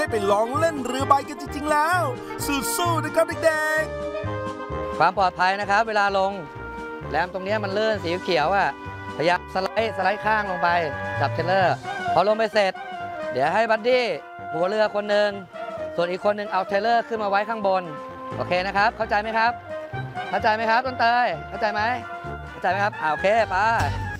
ได้ไปลองเล่นเรือใบกันจริงๆแล้วสู้ๆนะครับเด็กๆความปลอดภัยนะครับเวลาลงแรมตรงนี้มันเลื่อนสีเขียวอ่ะพยายามสไลด์ข้างลงไปจับเทเลอร์พอลงไปเสร็จเดี๋ยวให้บัดดี้หัวเรือคนหนึ่งส่วนอีกคนหนึ่งเอาเทเลอร์ขึ้นมาไว้ข้างบนโอเคนะครับเข้าใจไหมครับเข้าใจไหมครับต้นเตยเข้าใจไหมเข้าใจไหมครับโอเคไป